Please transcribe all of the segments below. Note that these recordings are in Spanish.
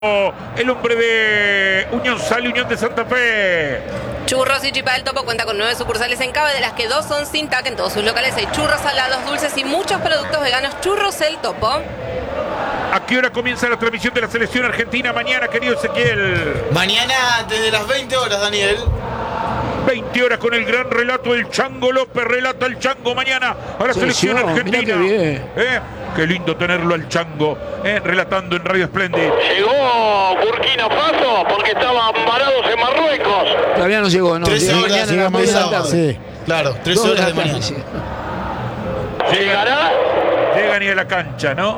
El hombre de Unión Sal y Unión de Santa Fe. Churros y Chipa del Topo cuenta con 9 sucursales en Cava, de las que 2 son sin TAC. En todos sus locales hay churros, salados, dulces y muchos productos veganos. Churros El Topo. ¿A qué hora comienza la transmisión de la selección argentina mañana, querido Ezequiel? Mañana desde las 20 horas, Daniel. 20 horas con el gran relato del Chango López. Relata el Chango mañana a la selección argentina. Qué lindo tenerlo al Chango relatando en Radio Splendid. Llegó Burkina Faso porque estaban varados en Marruecos. Todavía no llegó, no. 13 horas, mañana, mañana, sí. Claro, 3 horas de mañana. ¿Llegará? Llegan y a la cancha, ¿no?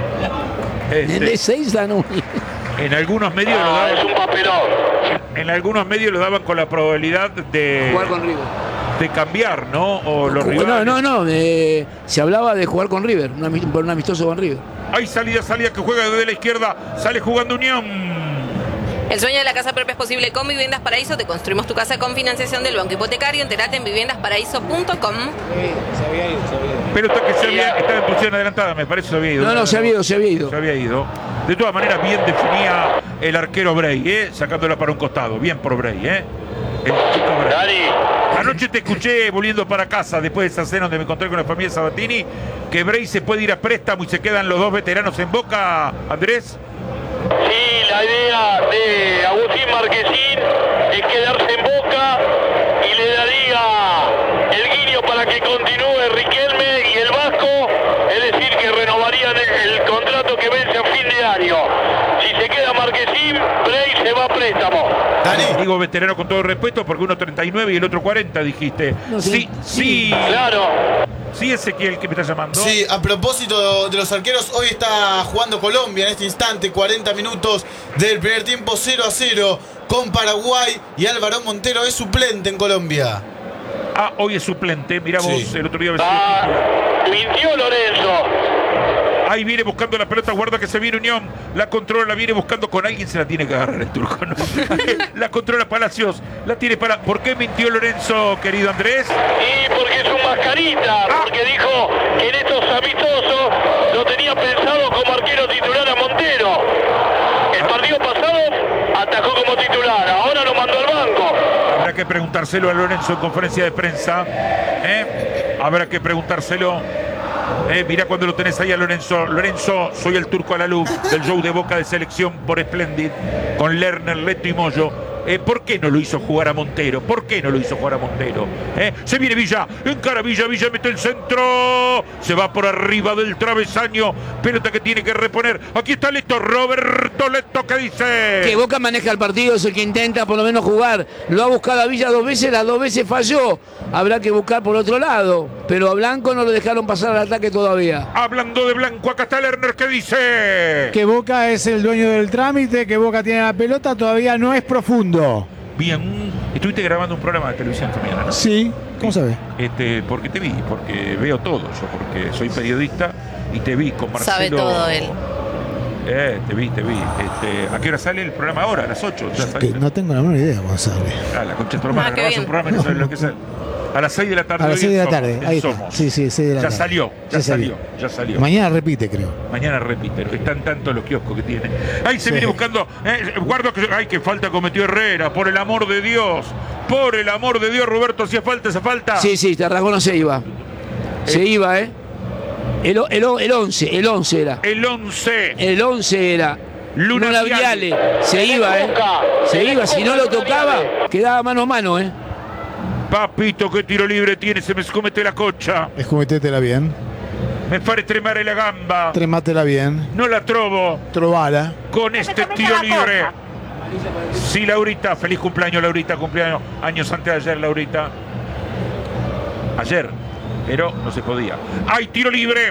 El de 6 no. En algunos medios lo daban. Es un papelón. En algunos medios lo daban con la probabilidad de Jugar con River. de cambiar, ¿no? O los rivales. No. Se hablaba de jugar con River, por un amistoso con River. Hay salida que juega desde la izquierda. Sale jugando Unión. El sueño de la casa propia es posible con Viviendas Paraíso. Te construimos tu casa con financiación del Banco Hipotecario. Entérate en viviendasparaíso.com. Pero está en posición adelantada, me parece, se había ido. No, se había ido. Se había ido. De todas maneras, bien definía el arquero Bray, sacándola para un costado. Bien por Bray, El chico Bray. Dani. Anoche te escuché volviendo para casa, después de esa cena donde me encontré con la familia Sabatini, que Bray se puede ir a préstamo y se quedan los dos veteranos en Boca, Andrés. Sí, la idea de Agustín Marquesín es quedarse en Boca y le daría el guiño para que continúe Riquelme y el Vasco, es decir, que renovarían el contrato que vence a fin de año. Si se queda Marquesín, Bray se va a préstamo. Dani. Digo veterano con todo respeto porque uno 39 y el otro 40, dijiste. No, sí. Claro. Sí, Ezequiel, que me está llamando. Sí, a propósito de los arqueros, hoy está jugando Colombia en este instante, 40 minutos del primer tiempo, 0-0 con Paraguay, y Álvaro Montero es suplente en Colombia. Ah, hoy es suplente. Mirá vos, Sí. el otro día. Mintió Lorenzo. Ahí viene buscando la pelota, guarda que se viene Unión. La controla, la viene buscando con alguien, se la tiene que agarrar el turco, ¿no? La controla Palacios, la tiene para... ¿Por qué mintió Lorenzo, querido Andrés? Y porque es un mascarita, porque dijo que en estos amistosos lo tenía pensado como arquero titular a Montero. El partido pasado atajó como titular, ahora lo mandó al banco. Habrá que preguntárselo a Lorenzo en conferencia de prensa. Habrá que preguntárselo. Mirá cuando lo tenés ahí a Lorenzo. Lorenzo, soy el turco a la luz del show de Boca de selección por Splendid con Lerner, Leto y Moyo. ¿Por qué no lo hizo jugar a Montero? Se viene Villa, encara Villa mete el centro, se va por arriba del travesaño, pelota que tiene que reponer. Aquí está Leto, Roberto Leto, ¿qué dice? Que Boca maneja el partido, es el que intenta por lo menos jugar. Lo ha buscado a Villa 2 veces, las 2 veces falló. Habrá que buscar por otro lado, pero a Blanco no lo dejaron pasar al ataque todavía. Hablando de Blanco, acá está Lerner, ¿qué dice? Que Boca es el dueño del trámite, que Boca tiene la pelota, todavía no es profundo. Bien, estuviste grabando un programa de televisión esta mañana, ¿no? Sí, ¿cómo sabes? Porque te vi, porque veo todo yo, porque soy periodista y te vi con Marcelo. Sabe todo él. Te vi. ¿A qué hora sale el programa ahora? A las 8. Ya sale. No tengo la menor idea cuándo sale. La concha de tu hermana, qué grabás bien. un programa y no sabes lo que sale. A las 6 de la tarde. A las 6 de la tarde, en ahí está. Somos. Sí, 6 de la Ya tarde. Ya salió. Mañana repite, creo. Mañana repite, están tantos los kioscos que tiene. Ahí se viene buscando. Guardo que. ¡Ay, qué falta cometió Herrera! Por el amor de Dios, Roberto, hacía falta esa falta. Sí, Tarragona no se iba. Se iba, El 11 era. El 11. El 11 era. Luna Viale. Se iba, Se iba. Si no lo tocaba, quedaba mano a mano, Papito, qué tiro libre tiene, se me comete la cocha. Escometétela bien. Me pare tremare la gamba. Tremátela bien. No la trovo Trovala. con este tiro libre. Sí, Laurita, feliz cumpleaños, Laurita, cumpleaños años antes de ayer, Laurita. Ayer, pero no se podía. ¡Hay tiro libre!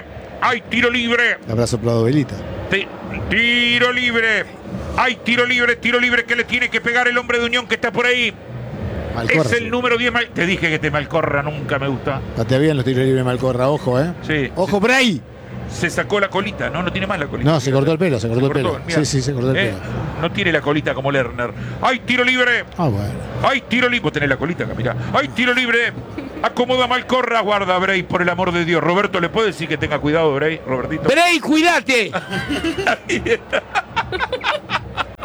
Le habrá soplado velita. Tiro libre. Hay tiro libre que le tiene que pegar el hombre de Unión que está por ahí. Malcorra, Es el número 10. Te dije que te Malcorra, nunca me gusta. Patea bien los tiros libres Malcorra, ojo, Sí. Ojo, Bray. Se sacó la colita, no tiene más la colita. No, se cortó el pelo, Mirá. Sí, se cortó el pelo. No tiene la colita como Lerner. ¡Hay tiro libre! Bueno. ¡Hay tiro libre! Vos tenés la colita acá, mirá. ¡Hay tiro libre! Acomoda Malcorra, guarda Bray, por el amor de Dios. Roberto, ¿le puede decir que tenga cuidado, Bray? Robertito. ¡Bray, cuídate! Ahí está.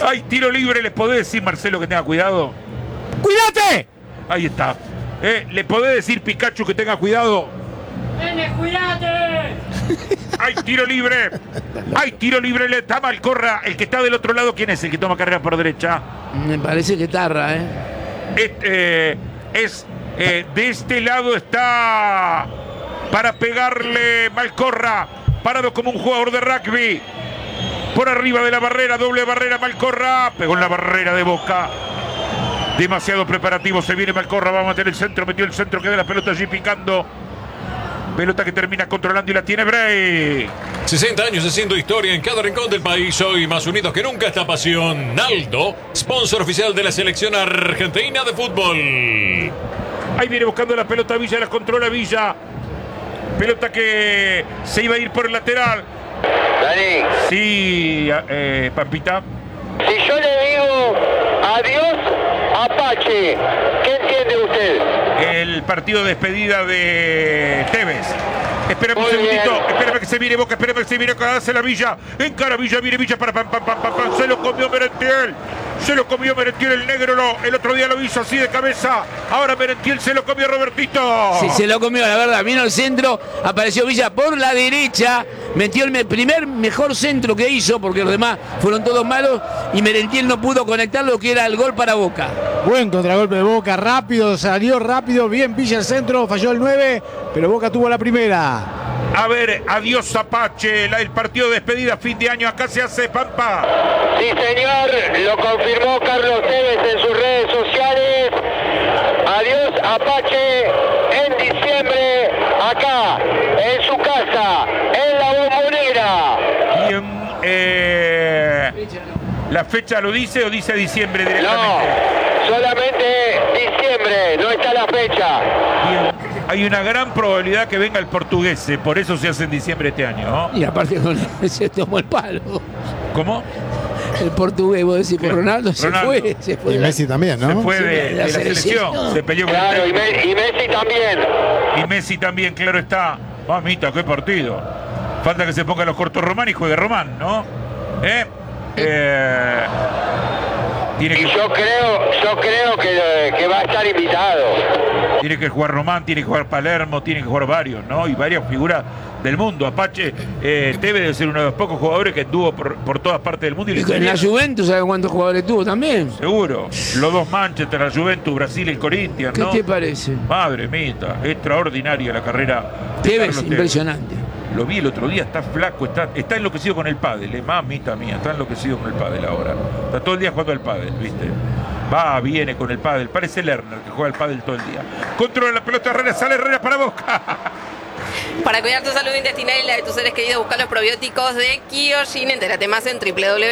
Hay tiro libre, ¿le podés decir, Marcelo, que tenga cuidado? ¡Cuídate! Ahí está. ¿Le podés decir, Pikachu, que tenga cuidado? ¡Nene, cuídate! Hay tiro libre. Hay tiro libre. Le está Malcorra. El que está del otro lado, ¿quién es? El que toma carrera por derecha. Me parece que Tarra, De este lado está para pegarle Malcorra. Parado como un jugador de rugby. Por arriba de la barrera. Doble barrera Malcorra. Pegó en la barrera de Boca. Demasiado preparativo. Se viene Malcorra. Va a meter el centro. Metió el centro. Queda la pelota allí picando. Pelota que termina controlando y la tiene Bray. 60 años haciendo historia en cada rincón del país. Hoy más unidos que nunca esta pasión. Naldo, sponsor oficial de la selección argentina de fútbol. Ahí viene buscando la pelota Villa. La controla Villa. Pelota que se iba a ir por el lateral. Dani, Sí, Pampita. si yo le digo adiós, Apache, ¿qué entiende usted? El partido de despedida de Tevez. Espérame un Muy segundito, bien. espérame que se viene Boca, espérame que se viene acá, hace la Villa. Encara Villa, viene Villa para pam. Se lo comió Merentiel. Se lo comió Merentiel, el negro no. El otro día lo hizo así de cabeza. Ahora Merentiel se lo comió Robertito. Sí, se lo comió, la verdad. Vino al centro, apareció Villa por la derecha, metió el primer mejor centro que hizo, porque los demás fueron todos malos, y Merentiel no pudo conectar lo que era el gol para Boca. Buen contragolpe de Boca, rápido, salió rápido, bien Villa el centro, falló el 9, pero Boca tuvo la primera. A ver, adiós Apache, el partido de despedida, fin de año, acá se hace Pampa. Sí, señor, lo confirmó Carlos Tevez en sus redes sociales. Adiós, Apache, en diciembre, acá, en su casa, en la Bombonera. Bien, ¿la fecha lo dice o dice diciembre No, directamente? solamente diciembre, no está la fecha. Bien. Hay una gran probabilidad que venga el portugués, por eso se hace en diciembre este año, ¿no? Y aparte se tomó el palo. ¿Cómo? El portugués, vos decís, por Ronaldo, Ronaldo. se fue. Y Messi también, Se ¿no? fue Sí, de la selección, se peleó con Claro, el y Messi también. y Messi también, claro está. Mamita, qué partido. Falta que se ponga los cortos Román y juegue Román, ¿no? Tiene Y que, yo creo que va a estar invitado. tiene que jugar Román, tiene que jugar Palermo, tiene que jugar varios, ¿no? Y varias figuras del mundo. Apache debe de ser uno de los pocos jugadores que anduvo por todas partes del mundo. Y Y en la Juventus, ¿sabes cuántos jugadores tuvo también? seguro. Los dos Manchester, la Juventus, Brasil y el Corinthians, ¿Qué ¿no? te parece? Madre mía, extraordinaria la carrera. de Tevez, Carlos Tevez. impresionante. Lo vi el otro día, está flaco, está enloquecido con el pádel, mamita mía, está enloquecido con el pádel ahora. Está todo el día jugando al pádel, ¿viste? Va, viene con el pádel, parece Lerner que juega al pádel todo el día. Controla la pelota Herrera, sale Herrera para Boca. Para cuidar tu salud intestinal y la de tus seres queridos, busca los probióticos de Kyojin. Entérate más en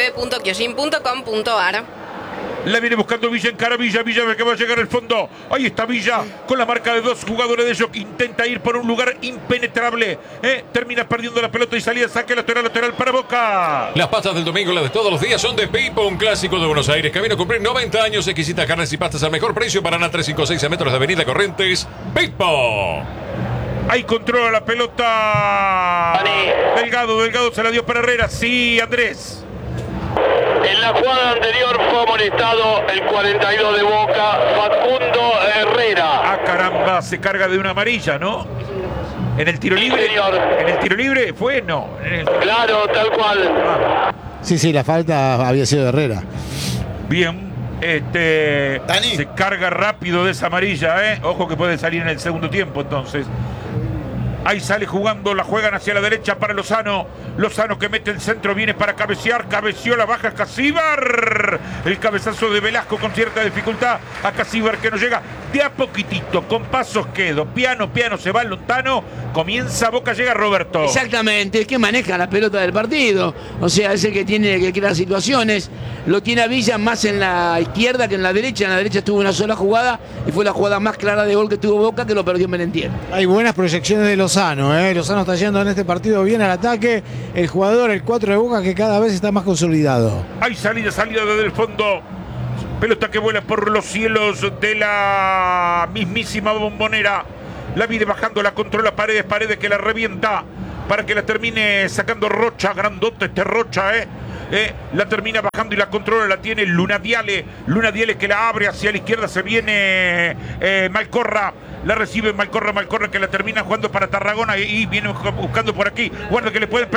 www.kyojin.com.ar. La viene buscando Villa, encara Villa que va a llegar al fondo. Ahí está Villa con la marca de dos jugadores de ellos. Intenta ir por un lugar impenetrable. Termina perdiendo la pelota y salida, saque lateral para Boca. Las pastas del domingo, las de todos los días, son de Pipo, un clásico de Buenos Aires. Camino a cumplir 90 años. Exquisita carnes y pastas al mejor precio. Paraná 356 a metros de Avenida Corrientes. Pipo. Ahí controla la pelota. Delgado se la dio para Herrera. Sí, Andrés. En la jugada anterior fue amonestado el 42 de Boca, Facundo Herrera. Ah, caramba, se carga de una amarilla, ¿no? En el tiro Sí, libre. señor. En el tiro libre fue, no. Claro, tal cual. Sí, la falta había sido de Herrera. Bien. Dani. Se carga rápido de esa amarilla, ¿eh? Ojo que puede salir en el segundo tiempo, entonces. Ahí sale jugando, la juegan hacia la derecha para Lozano. Lozano que mete el centro, viene para cabecear. Cabeció, la baja Casíbar. El cabezazo de Velasco con cierta dificultad. A Casíbar que no llega de a poquitito, con pasos quedo. Piano, se va el Lontano. Comienza Boca, llega Roberto. Exactamente, es que maneja la pelota del partido. O sea, es el que tiene que crear situaciones. Lo tiene a Villa más en la izquierda que en la derecha. En la derecha tuvo una sola jugada y fue la jugada más clara de gol que tuvo Boca, que lo perdió en Merentiel. Hay buenas proyecciones de Lozano, ¿eh? Lozano está yendo en este partido bien al ataque. El jugador, el 4 de Boca, que cada vez está más consolidado. Hay salida desde el fondo. Pelota que vuela por los cielos de la mismísima Bombonera. La viene bajando, la controla Paredes que la revienta para que la termine sacando Rocha. Grandote Rocha, La termina bajando y la controla, la tiene Luna Viale que la abre hacia la izquierda, se viene Malcorra. La recibe Malcorra que la termina jugando para Tarragona y viene buscando por aquí. Guarda que le pueden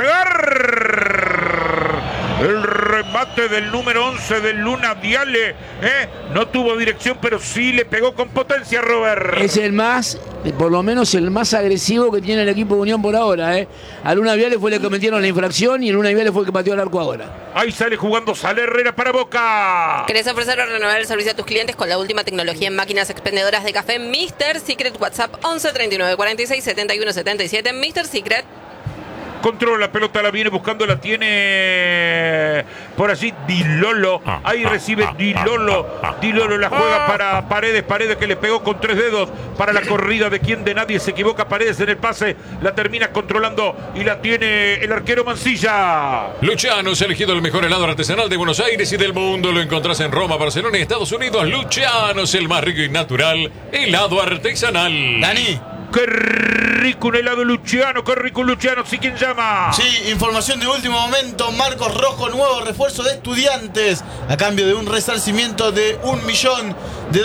pegar. El remate del número 11 de Luna Viale. No tuvo dirección, pero sí le pegó con potencia, Robert. Es el más, por lo menos el más agresivo que tiene el equipo de Unión por ahora. A Luna Viale fue el que cometieron la infracción y Luna Viale fue el que pateó el arco ahora. Ahí sale jugando, sale Herrera para Boca. ¿Querés ofrecer o renovar el servicio a tus clientes con la última tecnología en máquinas expendedoras de café Mr. Secret? WhatsApp 11 39 46 71 77. Mr. Secret. Controla la pelota, la viene buscando, la tiene por allí Di Lolo. Ahí recibe Di Lolo. Di Lolo la juega para Paredes que le pegó con 3 dedos para la corrida de quien de nadie. Se equivoca Paredes en el pase, la termina controlando y la tiene el arquero Mancilla. Luciano es elegido el mejor helado artesanal de Buenos Aires y del mundo. Lo encontrás en Roma, Barcelona y Estados Unidos. Luciano es el más rico y natural helado artesanal. Dani. ¡Qué rico un helado Luciano! ¡Qué rico un Luciano! ¿Sí quién llama? Sí, información de último momento. Marcos Rojo, nuevo refuerzo de Estudiantes a cambio de un resarcimiento de $1 millón.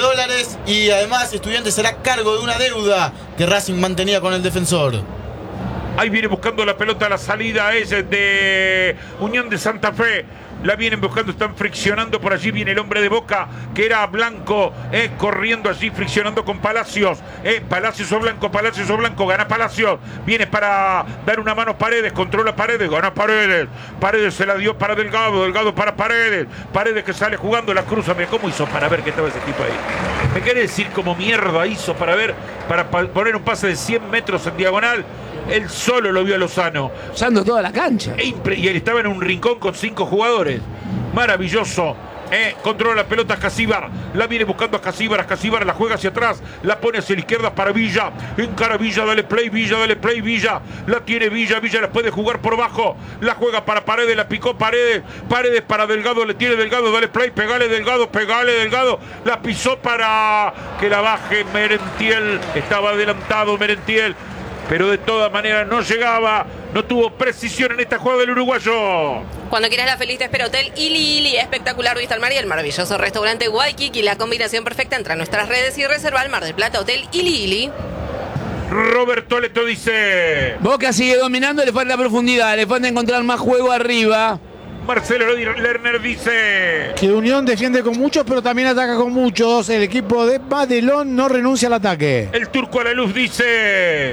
Y además Estudiantes será cargo de una deuda que Racing mantenía con el defensor. Ahí viene buscando la pelota, la salida es de Unión de Santa Fe. La vienen buscando, están friccionando por allí. Viene el hombre de Boca, que era Blanco, corriendo allí, friccionando con Palacios. Palacios o Blanco, gana Palacios. Viene para dar una mano Paredes, controla Paredes, gana Paredes. Paredes se la dio para Delgado, Delgado para Paredes. Paredes que sale jugando, la cruza. Mira cómo hizo para ver que estaba ese tipo ahí. Me quiere decir cómo mierda hizo para ver, para poner un pase de 100 metros en diagonal. Él solo lo vio a Lozano. Usando toda la cancha. Y él estaba en un rincón con 5 jugadores. Maravilloso. Controla la pelota Casíbar. La viene buscando a Casíbar. Casíbar la juega hacia atrás. La pone hacia la izquierda para Villa. Encara Villa, dale play, Villa. La tiene Villa la puede jugar por abajo. La juega para Paredes, la picó Paredes. Paredes para Delgado, le tiene Delgado, dale play, pegale Delgado. La pisó para que la baje Merentiel. Estaba adelantado Merentiel, pero de todas maneras no llegaba, no tuvo precisión en esta jugada del uruguayo. Cuando quieras la feliz te espera Hotel Ili, espectacular vista al mar y el maravilloso restaurante Waikiki, la combinación perfecta. Entra a nuestras redes y reserva el Mar del Plata Hotel Ili. Roberto Leto dice: Boca sigue dominando, le falta profundidad, le falta encontrar más juego arriba. Marcelo Lerner dice que Unión defiende con muchos, pero también ataca con muchos. El equipo de Madelón no renuncia al ataque. El turco a la luz dice: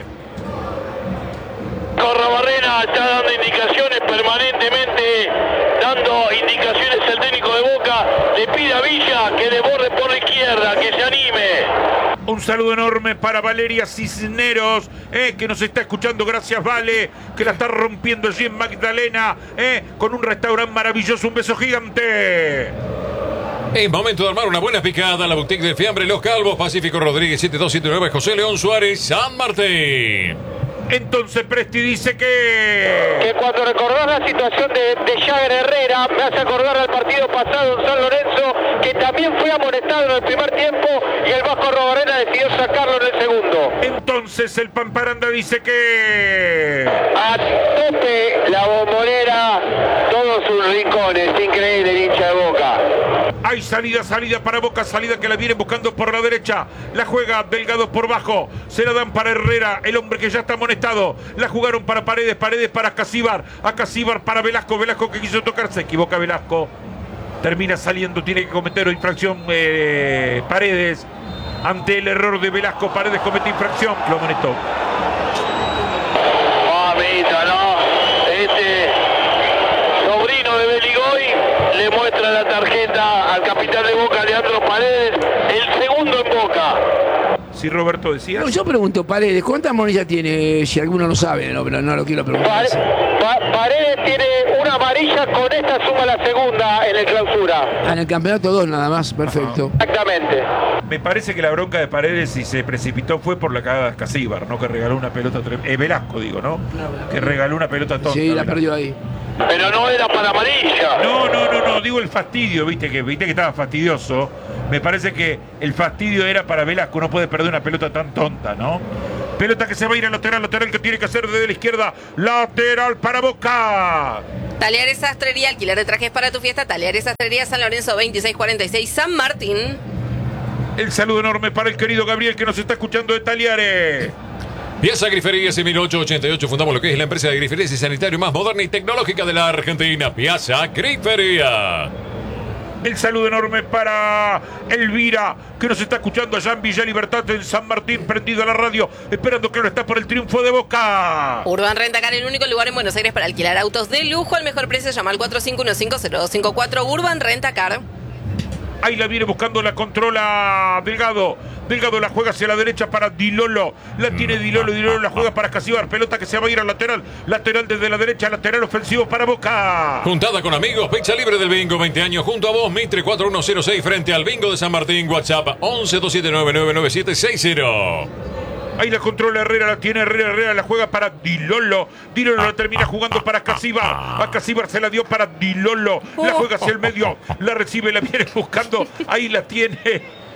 Corrabarrena está dando indicaciones permanentemente, el técnico de Boca, le pide a Villa que desborde por la izquierda, que se anime. Un saludo enorme para Valeria Cisneros, que nos está escuchando. Gracias, Vale, que la está rompiendo allí en Magdalena, con un restaurante maravilloso. Un beso gigante. Es momento de armar una buena picada. La boutique del fiambre Los Calvos, Pacífico Rodríguez 7279, José León Suárez, San Martín. Entonces Presti dice que cuando recordás la situación de Jagger Herrera, me hace acordar al partido pasado en San Lorenzo, que también fue amonestado en el primer tiempo y el Vasco Robarena decidió sacarlo en el segundo. Entonces el Pamparanda dice que a tope la Bombonera, todos sus rincones, increíble el hincha de Boca. Hay salida para Boca, salida que la vienen buscando por la derecha. La juega Delgado por bajo. Se la dan para Herrera, el hombre que ya está amonestado. La jugaron para Paredes para Casíbar. A Casíbar para Velasco que quiso tocar. Se equivoca Velasco. Termina saliendo, tiene que cometer infracción Paredes. Ante el error de Velasco, Paredes comete infracción. Lo amonestó. Mamita, no. Sobrino de Beligoy le muestra la tarjeta al capitán de Boca, Leandro Paredes, el segundo en Boca. Sí, Roberto, decía. No, yo pregunto, Paredes, ¿cuántas amarillas tiene? Si alguno no sabe, no, pero no lo quiero preguntar. Paredes tiene una amarilla, con esta suma la segunda en el clausura. En el campeonato 2 nada más, perfecto. Exactamente. Me parece que la bronca de Paredes, si se precipitó, fue por la cagada de Casíbar, ¿no? Que regaló una pelota Velasco, digo, ¿no? Que regaló una pelota tonta. Sí, la perdió ahí. Pero no era para amarilla. No, digo el fastidio, viste que estaba fastidioso. Me parece que el fastidio era para Velasco, no puede perder una pelota tan tonta, ¿no? Pelota que se va a ir al lateral que tiene que hacer desde la izquierda. Lateral para Boca. Talleres Sastrería, alquiler de trajes para tu fiesta. Talleres Sastrería, San Lorenzo 2646, San Martín. El saludo enorme para el querido Gabriel que nos está escuchando de Talleres. Piazza Griferías en 1888 fundamos lo que es la empresa de griferías y sanitario más moderna y tecnológica de la Argentina. Piazza Grifería. El saludo enorme para Elvira, que nos está escuchando allá en Villa Libertad, en San Martín, prendido a la radio, esperando que ahora está por el triunfo de Boca. Urban Rentacar, el único lugar en Buenos Aires para alquilar autos de lujo al mejor precio. Llama al 45150254. Urban Rentacar. Ahí la viene buscando, la controla Delgado. Delgado la juega hacia la derecha para Dilolo. La tiene Dilolo, Dilolo la juega para Casíbar. Pelota que se va a ir al lateral. Lateral desde la derecha, lateral ofensivo para Boca. Juntada con amigos, fecha libre del bingo, 20 años junto a vos, Mitre 4106 frente al bingo de San Martín. WhatsApp 1127999760. Ahí la controla Herrera, la tiene Herrera la juega para Dilolo. Dilolo la termina jugando para Casíbar. A Casíbar se la dio para Dilolo. La juega hacia el medio, la recibe, la viene buscando. Ahí la tiene.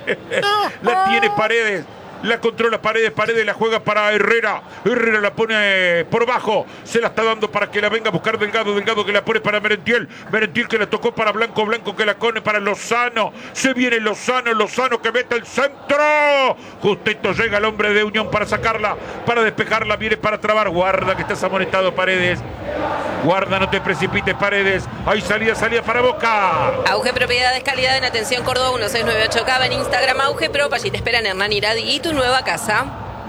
La tiene Paredes. La controla Paredes la juega para Herrera. Herrera la pone por bajo. Se la está dando para que la venga a buscar Delgado. Delgado que la pone para Merentiel. Merentiel que la tocó para Blanco. Blanco que la pone para Lozano. Se viene Lozano. Lozano que mete el centro. Justito llega el hombre de Unión para sacarla. Para despejarla. Viene para trabar. Guarda que estás amonestado, Paredes. Guarda, no te precipites, Paredes. Hay salida para Boca. Auge Propiedades, calidad en atención, Córdoba 1698 Cava. En Instagram Auge Pro. Allí te esperan Hernán Iradi y tu nueva casa.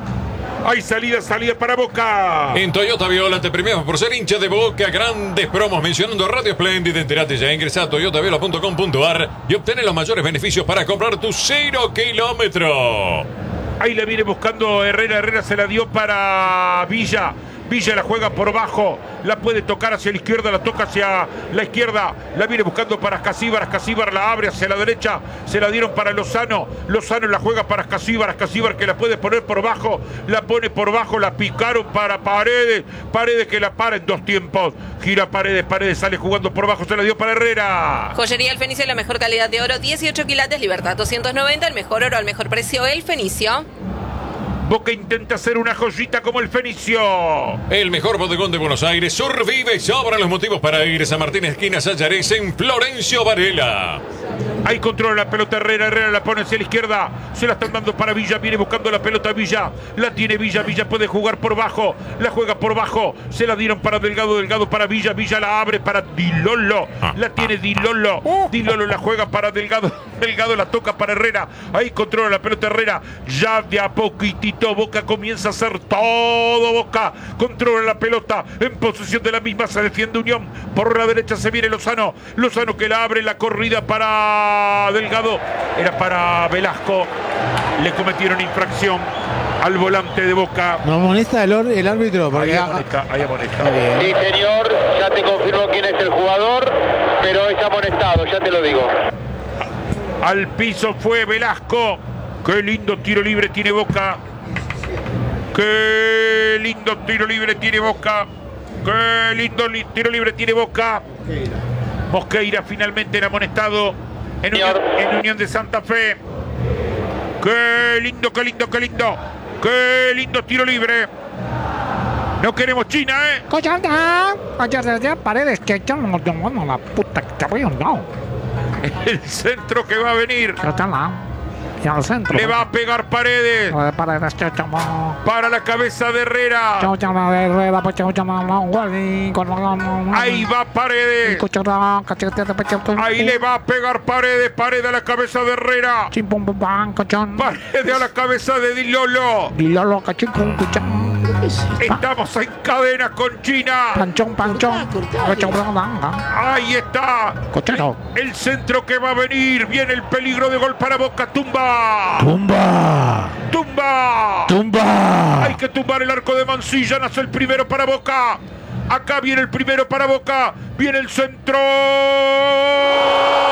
Hay salida para Boca. En Toyota Viola te premiamos por ser hincha de Boca. Grandes promos mencionando Radio Splendid. Enterate ya, ingresa a toyotaviola.com.ar y obtener los mayores beneficios para comprar tu 0 kilómetro. Ahí la viene buscando Herrera. Herrera se la dio para Villa. Villa la juega por bajo, la puede tocar hacia la izquierda, la toca hacia la izquierda, la viene buscando para Casíbar, Casíbar la abre hacia la derecha, se la dieron para Lozano, Lozano la juega para Casíbar, Casíbar que la puede poner por bajo, la pone por bajo, la picaron para Paredes, Paredes que la para en dos tiempos, gira Paredes, Paredes sale jugando por bajo, se la dio para Herrera. Joyería El Fenicio, la mejor calidad de oro, 18 quilates, Libertad 290, el mejor oro al mejor precio, El Fenicio. Boca intenta hacer una joyita como el Fenicio. El mejor bodegón de Buenos Aires, Survive, sobran los motivos para ir a San Martín, esquina Sayares, en Florencio Varela. Ahí controla la pelota Herrera, Herrera la pone hacia la izquierda, se la están dando para Villa, viene buscando la pelota Villa, la tiene Villa, Villa puede jugar por bajo, la juega por bajo, se la dieron para Delgado, Delgado para Villa, Villa la abre para Dilolo, la tiene Dilolo, Dilolo la juega para Delgado, Delgado la toca para Herrera, ahí controla la pelota Herrera, ya de a poquitito Boca comienza a hacer todo, Boca controla la pelota, en posesión de la misma se defiende Unión, por la derecha se viene Lozano, Lozano que la abre la corrida para Delgado, era para Velasco, le cometieron infracción al volante de Boca. No amonesta el árbitro. Porque Ahí amonesta. Sí, señor, ya te confirmó quién es el jugador, pero es amonestado, ya te lo digo. Al piso fue Velasco. Qué lindo tiro libre tiene Boca. Qué lindo tiro libre tiene Boca. Qué lindo tiro libre tiene Boca. Mosqueira finalmente en amonestado en Unión de Santa Fe. Qué lindo, qué lindo, qué lindo. Qué lindo tiro libre. No queremos China, ¿eh? Paredes, que ya no llamamos la puta que te voy a dar. El centro que va a venir. Le va a pegar Paredes. Para la cabeza de Herrera. Ahí va Paredes. Ahí le va a pegar Paredes. Paredes a la cabeza de Herrera. Paredes a la cabeza de Dilolo. Estamos en cadena con China. Ahí está. El centro que va a venir. Viene el peligro de gol para Boca. Tumba. Hay que tumbar el arco de Mansilla. Nace el primero para Boca. Acá viene el primero para Boca. Viene el centro.